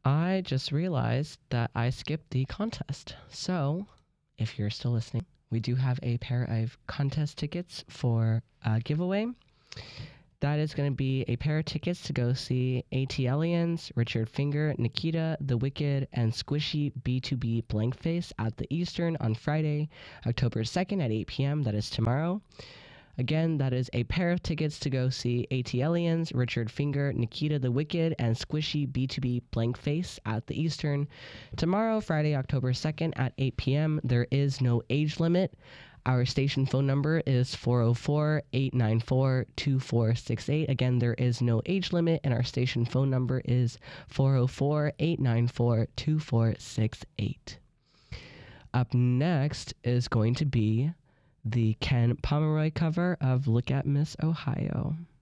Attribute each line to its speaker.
Speaker 1: I just realized that I skipped the contest. So, if you're still listening, we do have a pair of contest tickets for a giveaway. That is going to be a pair of tickets to go see ATLiens, Richard Finger, Nikita, The Wicked, and Squishy B2B Blankface at the Eastern on Friday, October 2nd at 8 p.m. That is tomorrow. Again, that is a pair of tickets to go see ATLiens, Richard Finger, Nikita the Wicked, and Squishy B2B Blankface at the Eastern. Tomorrow, Friday, October 2nd at 8 p.m. There is no age limit. Our station phone number is 404-894-2468. Again, there is no age limit, and our station phone number is 404-894-2468. Up next is going to be the Ken Pomeroy cover of Look at Miss Ohio.